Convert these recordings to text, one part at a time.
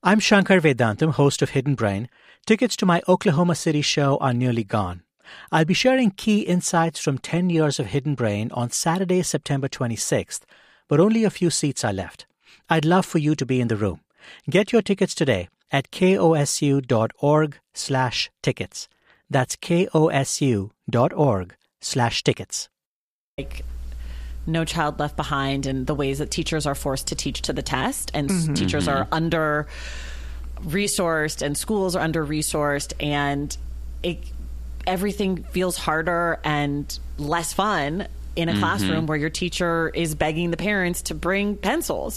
I'm Shankar Vedantam, host of Hidden Brain. Tickets to my Oklahoma City show are nearly gone. I'll be sharing key insights from 10 years of Hidden Brain on Saturday, September 26th, but only a few seats are left. I'd love for you to be in the room. Get your tickets today at kosu.org/tickets. That's kosu.org/tickets. Like No Child Left Behind and the ways that teachers are forced to teach to the test, and teachers are under-resourced and schools are under-resourced, and everything feels harder and less fun in a classroom where your teacher is begging the parents to bring pencils,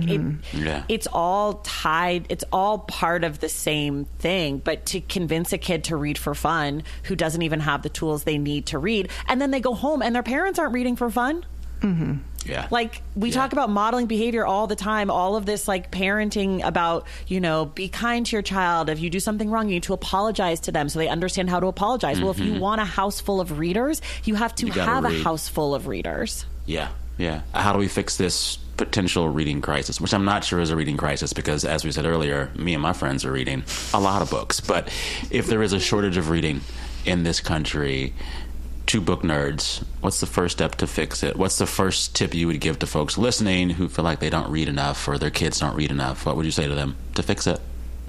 it's all tied. It's all part of the same thing. But to convince a kid to read for fun who doesn't even have the tools they need to read, and then they go home and their parents aren't reading for fun. Yeah. Like we talk about modeling behavior all the time, all of this like parenting about, be kind to your child. If you do something wrong, you need to apologize to them so they understand how to apologize. Well, if you want a house full of readers, you have to have a house full of readers. Yeah. How do we fix this potential reading crisis, which I'm not sure is a reading crisis because, as we said earlier, me and my friends are reading a lot of books. But if there is a shortage of reading in this country, two book nerds, what's the first step to fix it? What's the first tip you would give to folks listening who feel like they don't read enough or their kids don't read enough? What would you say to them to fix it?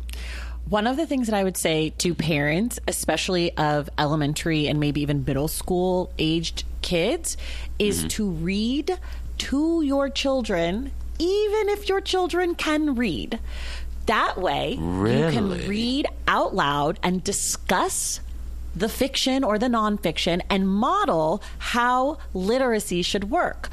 One of the things that I would say to parents, especially of elementary and maybe even middle school aged kids, is to read to your children, even if your children can read. That way, you can read out loud and discuss the fiction or the nonfiction and model how literacy should work.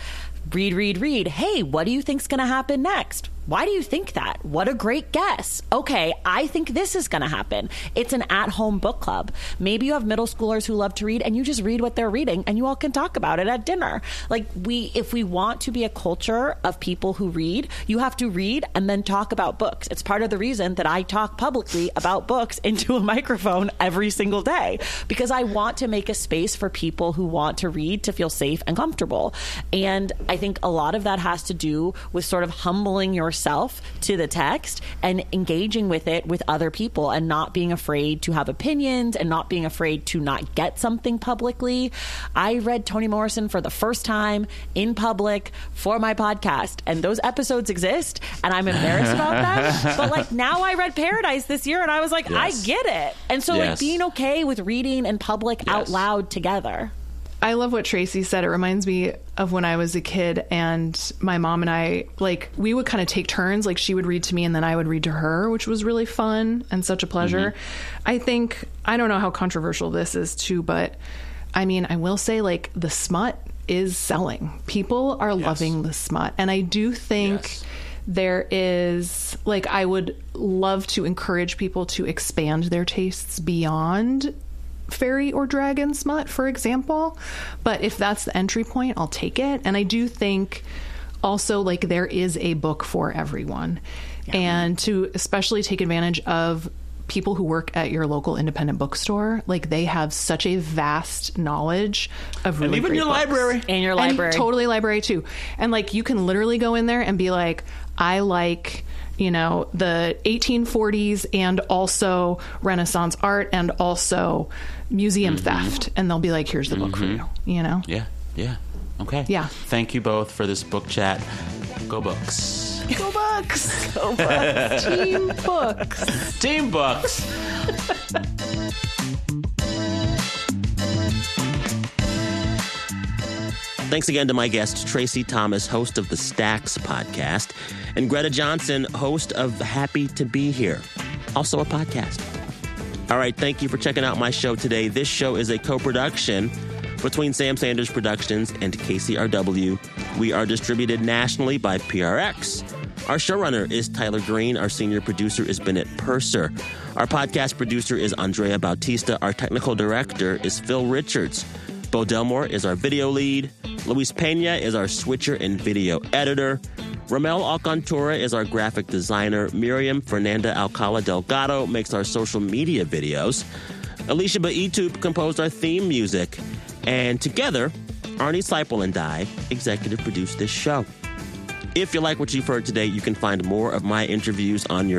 Read. Hey, what do you think's going to happen next? Why do you think that? What a great guess. Okay, I think this is going to happen. It's an at-home book club. Maybe you have middle schoolers who love to read and you just read what they're reading and you all can talk about it at dinner. If we want to be a culture of people who read, you have to read and then talk about books. It's part of the reason that I talk publicly about books into a microphone every single day, because I want to make a space for people who want to read to feel safe and comfortable. And I think a lot of that has to do with sort of humbling yourself to the text and engaging with it with other people and not being afraid to have opinions and not being afraid to not get something publicly. I read Toni Morrison for the first time in public for my podcast, and those episodes exist and I'm embarrassed about them. But now I read Paradise this year and I was like, I get it. And so being okay with reading in public out loud together. I love what Tracy said. It reminds me of when I was a kid and my mom and I, we would kind of take turns. She would read to me and then I would read to her, which was really fun and such a pleasure. I don't know how controversial this is too, but I will say the smut is selling. People are loving the smut. And I do think there is, I would love to encourage people to expand their tastes beyond fairy or dragon smut, for example. But if that's the entry point, I'll take it. And I do think also there is a book for everyone. And to especially take advantage of people who work at your local independent bookstore, they have such a vast knowledge of really great books. Library. And your library. And totally library too. And you can literally go in there and be like, I like the 1840s and also Renaissance art and also museum theft. And they'll be like, here's the book for you, Yeah. Okay. Yeah. Thank you both for this book chat. Go Books. Go Books. Go Books. Team Books. Team Books. Thanks again to my guest, Tracy Thomas, host of the Stacks podcast, and Greta Johnson, host of Happy to Be Here, also a podcast. All right, thank you for checking out my show today. This show is a co-production between Sam Sanders Productions and KCRW. We are distributed nationally by PRX. Our showrunner is Tyler Green. Our senior producer is Bennett Purser. Our podcast producer is Andrea Bautista. Our technical director is Phil Richards. Bo Delmore is our video lead. Luis Pena is our switcher and video editor. Ramel Alcantura is our graphic designer. Miriam Fernanda Alcala Delgado makes our social media videos. Alicia Baitup composed our theme music. And together, Arnie Seipel and I executive produced this show. If you like what you've heard today, you can find more of my interviews on your